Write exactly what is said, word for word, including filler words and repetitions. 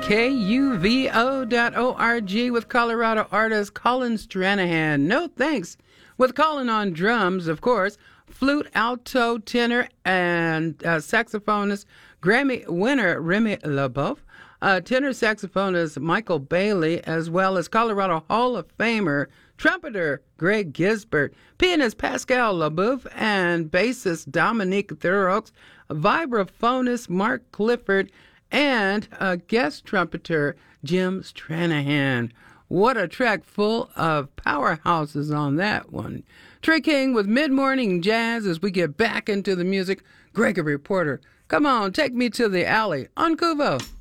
K U V O dot O R G with Colorado artist Colin Stranahan. No thanks. With Colin on drums, of course, flute, alto, tenor, and uh, saxophonist, Grammy winner Remy LeBeouf, uh, tenor saxophonist Michael Bailey, as well as Colorado Hall of Famer trumpeter Greg Gisbert, pianist Pascal LeBeouf, and bassist Dominique Thuroux, vibraphonist Mark Clifford, and a guest trumpeter Jim Stranahan. What a track full of powerhouses on that one. Trey King with Mid-Morning Jazz as we get back into the music. Gregory Porter, come on, take me to the alley on Kuvo.